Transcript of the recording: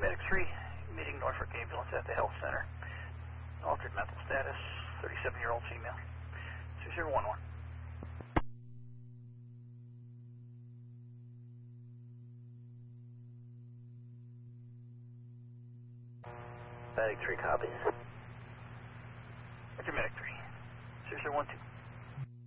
Medic 3, meeting Norfolk ambulance at the health center. Altered mental status, 37-year-old female. 2011. Medic 3 copies. Roger, Medic 3. 0012.